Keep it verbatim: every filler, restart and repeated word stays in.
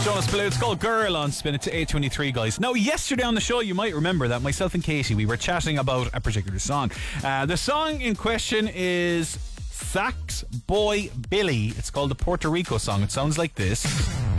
Jonas Blue, it's called Girl on Spin It to eight twenty-three, guys. Now, yesterday on the show, you might remember that myself and Katie, we were chatting about a particular song. Uh, the song in question is Sax Boy Billy. It's called the Puerto Rico song. It sounds like this.